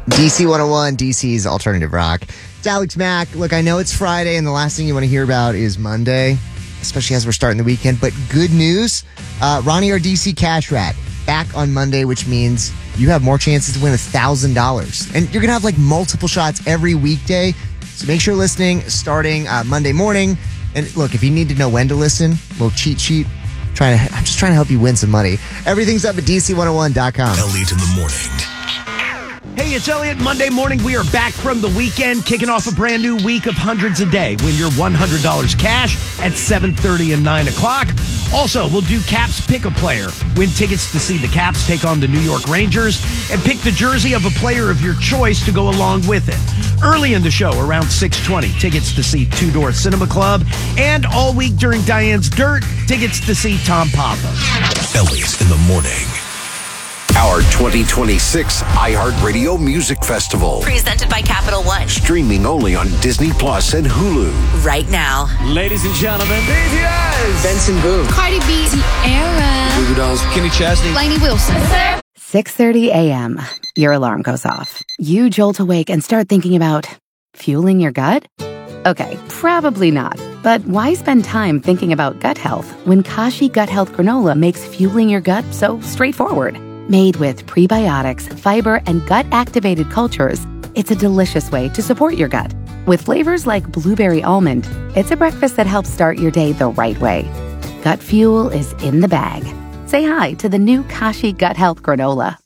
DC 101, DC's Alternative Rock. It's Alex Mack. Look, I know it's Friday, and the last thing you want to hear about is Monday, especially as we're starting the weekend. But good news, Ronnie, our DC Cash Rat, back on Monday, which means you have more chances to win $1,000. And you're going to have multiple shots every weekday. So make sure listening starting Monday morning. And look, if you need to know when to listen, a little cheat sheet. I'm just trying to help you win some money. Everything's up at DC101.com. Elliot in the morning. Hey, it's Elliot. Monday morning, we are back from the weekend, kicking off a brand new week of hundreds a day. Win your $100 cash at 7:30 and 9 o'clock. Also, we'll do Caps Pick a Player. Win tickets to see the Caps take on the New York Rangers and pick the jersey of a player of your choice to go along with it. Early in the show, around 6:20, tickets to see Two Door Cinema Club. And all week during Diane's Dirt, tickets to see Tom Papa. Elliot in the morning. Our 2026 iHeartRadio Music Festival. Presented by Capital One. Streaming only on Disney Plus and Hulu. Right now. Ladies and gentlemen, BTS. Benson Boone. Cardi B. Tierra. Goo Goo Dolls. Kenny Chesney. Lainey Wilson. 6:30 a.m. Your alarm goes off. You jolt awake and start thinking about fueling your gut? Okay, probably not. But why spend time thinking about gut health when Kashi Gut Health Granola makes fueling your gut so straightforward? Made with prebiotics, fiber, and gut-activated cultures, it's a delicious way to support your gut. With flavors like blueberry almond, it's a breakfast that helps start your day the right way. Gut fuel is in the bag. Say hi to the new Kashi Gut Health Granola.